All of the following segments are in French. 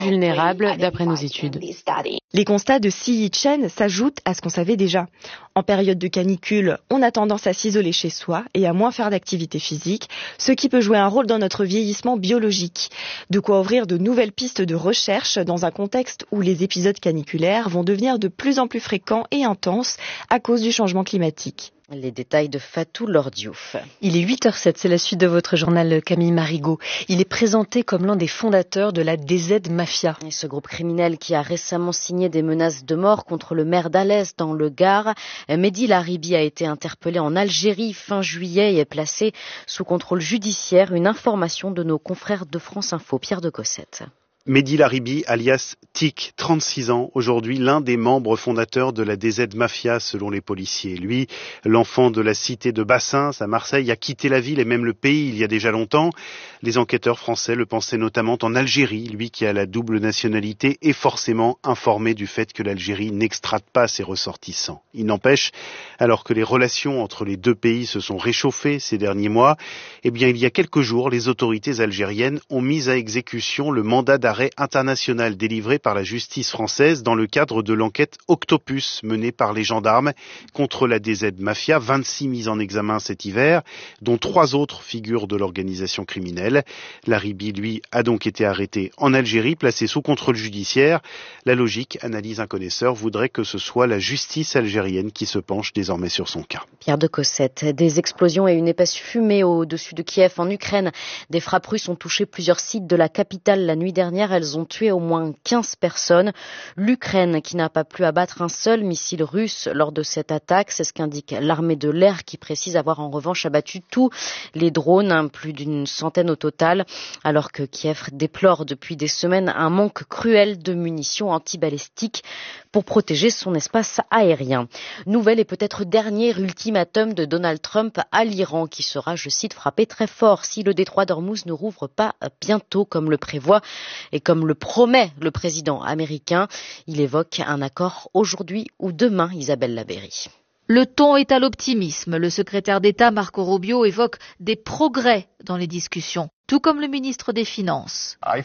vulnérables d'après nos études. Les constats de Siyi Chen s'ajoutent à ce qu'on savait déjà. En période de canicule, on a tendance à s'isoler chez soi et à moins faire d'activité physique, ce qui peut jouer un rôle dans notre vieillissement biologique. De quoi ouvrir de nouvelles pistes de recherche dans un contexte où les épisodes caniculaires vont devenir de plus en plus fréquents et intenses à cause du changement climatique. Les détails de Fatou Lordiouf. Il est 8h07, c'est la suite de votre journal Camille Marigot. Il est présenté comme l'un des fondateurs de la DZ Mafia. Et ce groupe criminel qui a récemment signé des menaces de mort contre le maire d'Alès dans le Gard. Mehdi Laribi a été interpellé en Algérie fin juillet et est placé sous contrôle judiciaire. Une information de nos confrères de France Info, Pierre de Cossette. Mehdi Laribi, alias Tic, 36 ans, aujourd'hui l'un des membres fondateurs de la DZ Mafia selon les policiers. Lui, l'enfant de la cité de Bassins à Marseille, a quitté la ville et même le pays il y a déjà longtemps. Les enquêteurs français le pensaient notamment en Algérie. Lui qui a la double nationalité est forcément informé du fait que l'Algérie n'extrade pas ses ressortissants. Il n'empêche, alors que les relations entre les deux pays se sont réchauffées ces derniers mois, il y a quelques jours, les autorités algériennes ont mis à exécution le mandat d'arrêt international délivré par la justice française dans le cadre de l'enquête Octopus menée par les gendarmes contre la DZ Mafia. 26 mises en examen cet hiver, dont 3 autres figures de l'organisation criminelle. Laribi, lui, a donc été arrêté en Algérie, placé sous contrôle judiciaire. La logique, analyse un connaisseur, voudrait que ce soit la justice algérienne qui se penche désormais sur son cas. Pierre de Cossette, des explosions et une épaisse fumée au-dessus de Kiev en Ukraine. Des frappes russes ont touché plusieurs sites de la capitale la nuit dernière. Elles ont tué au moins 15 personnes. L'Ukraine qui n'a pas pu abattre un seul missile russe lors de cette attaque, c'est ce qu'indique l'armée de l'air qui précise avoir en revanche abattu tous les drones, plus d'une centaine au total, alors que Kiev déplore depuis des semaines un manque cruel de munitions antibalistiques pour protéger son espace aérien. Nouvelle et peut-être dernier ultimatum de Donald Trump à l'Iran qui sera, je cite, frappé très fort si le détroit d'Ormuz ne rouvre pas bientôt comme le prévoit et comme le promet le président américain. Il évoque un accord aujourd'hui ou demain, Isabelle Labeyrie. Le ton est à l'optimisme. Le secrétaire d'État Marco Rubio évoque des progrès dans les discussions, tout comme le ministre des Finances. Il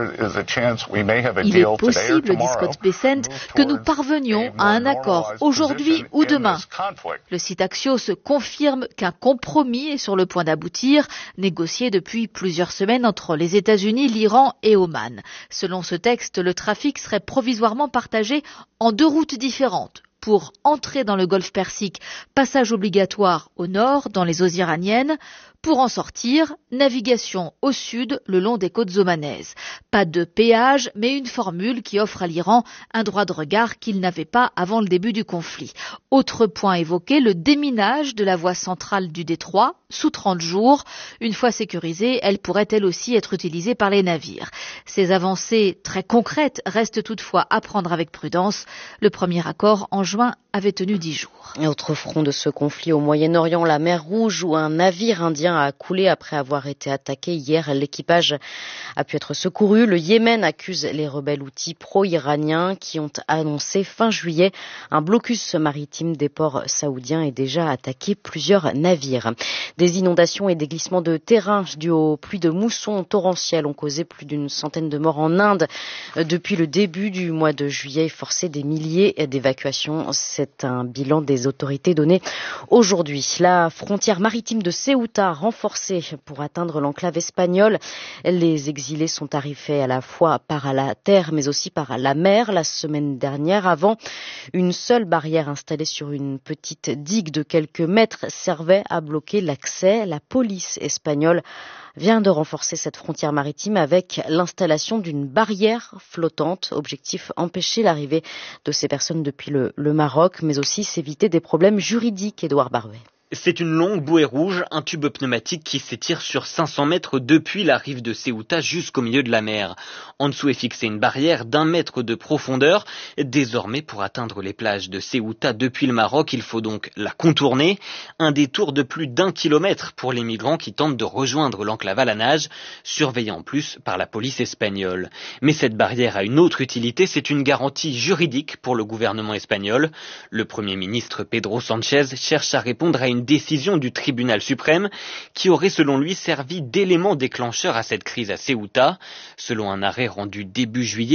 est possible, dit Scott Bessent, que nous parvenions à un accord aujourd'hui ou demain. Le site Axios confirme qu'un compromis est sur le point d'aboutir, négocié depuis plusieurs semaines entre les États-Unis, l'Iran et Oman. Selon ce texte, le trafic serait provisoirement partagé en 2 routes différentes. Pour entrer dans le golfe Persique, passage obligatoire au nord, dans les eaux iraniennes. Pour en sortir, navigation au sud, le long des côtes omanaises. Pas de péage, mais une formule qui offre à l'Iran un droit de regard qu'il n'avait pas avant le début du conflit. Autre point évoqué, le déminage de la voie centrale du détroit, sous 30 jours. Une fois sécurisée, elle pourrait elle aussi être utilisée par les navires. Ces avancées très concrètes restent toutefois à prendre avec prudence. Le premier accord en juin avait tenu 10 jours. Et autre front de ce conflit au Moyen-Orient, la mer Rouge, où un navire indien a coulé après avoir été attaqué hier. L'équipage a pu être secouru. Le Yémen accuse les rebelles houthis pro-iraniens qui ont annoncé fin juillet un blocus maritime des ports saoudiens et déjà attaqué plusieurs navires. Des inondations et des glissements de terrain dus aux pluies de mousson torrentielles ont causé plus d'une centaine de morts en Inde depuis le début du mois de juillet et forcé des milliers d'évacuations. C'est un bilan des autorités donné aujourd'hui. La frontière maritime de Ceuta renforcée pour atteindre l'enclave espagnole. Les exilés sont arrivés à la fois par la terre mais aussi par la mer la semaine dernière. Avant, une seule barrière installée sur une petite digue de quelques mètres servait à bloquer l'accès. La police espagnole vient de renforcer cette frontière maritime avec l'installation d'une barrière flottante. Objectif, empêcher l'arrivée de ces personnes depuis le Maroc, mais aussi s'éviter des problèmes juridiques, Édouard Barouet. C'est une longue bouée rouge, un tube pneumatique qui s'étire sur 500 mètres depuis la rive de Ceuta jusqu'au milieu de la mer. En dessous est fixée une barrière d'1 mètre de profondeur. Désormais, pour atteindre les plages de Ceuta depuis le Maroc, il faut donc la contourner. Un détour de plus d'1 kilomètre pour les migrants qui tentent de rejoindre l'enclave à la nage, surveillée en plus par la police espagnole. Mais cette barrière a une autre utilité, c'est une garantie juridique pour le gouvernement espagnol. Le Premier ministre Pedro Sánchez cherche à répondre à une une décision du tribunal suprême qui aurait selon lui servi d'élément déclencheur à cette crise à Ceuta. Selon un arrêt rendu début juillet,